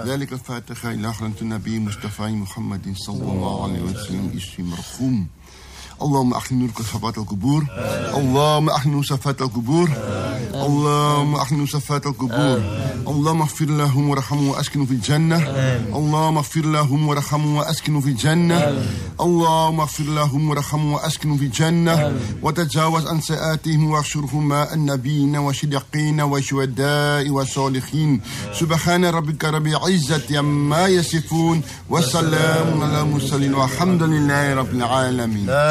كذلك الفاتحة إلى حضرة النبي مصطفى محمد صلى الله عليه وسلم اسم مرحوم. اللهم أحسن نورك صفات القبور. اللهم أحسن صفات القبور. اللهم أحسن صفات القبور. اللهم اغفر لهم وارحمهم وأسكنوا في الجنة. اللهم اغفر لهم وارحمهم وأسكنوا في الجنة. اللهم اغفر لهم وارحمهم وأسكنوا في الجنة. وتجاوز عن سيئاتهم واحشرهم مع النبيين والصديقين والشهداء والصالحين. سبحان ربك رب العزة عما يصفون وسلام على المرسلين والحمد لله رب العالمين.